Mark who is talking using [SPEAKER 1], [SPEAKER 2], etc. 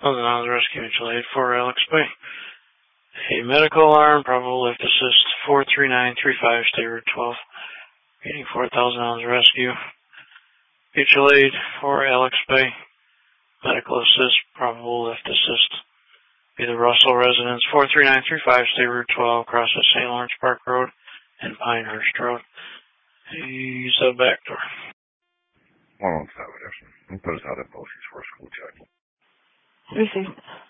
[SPEAKER 1] on the rescue mutual aid for Alex Bay. A medical alarm, probable lift assist 43935, State Route 12. Reading 4,000 on the rescue. Mutual aid for Alex Bay. Medical assist, probable lift assist. Be the Russell residence 43935, State Route 12, across the St. Lawrence Park Road and Pinehurst Road. Use the back door.
[SPEAKER 2] 117, Edison. And put us out at Bosie's for a school check.
[SPEAKER 3] Received.